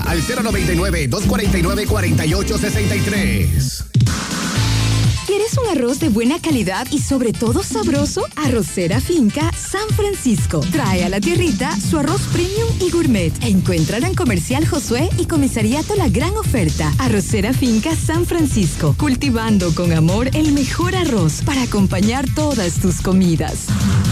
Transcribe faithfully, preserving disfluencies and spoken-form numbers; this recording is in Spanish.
al cero noventa y nueve, dos cuarenta y nueve, cuarenta y ocho sesenta y tres. ¿Quieres un arroz de buena calidad y sobre todo sabroso? Arrocera Finca San Francisco trae a la tierrita su arroz premium y gourmet. Encuéntrala en Comercial Josué y Comisariato La Gran Oferta. Arrocera Finca San Francisco, cultivando con amor el mejor arroz para acompañar todas tus comidas.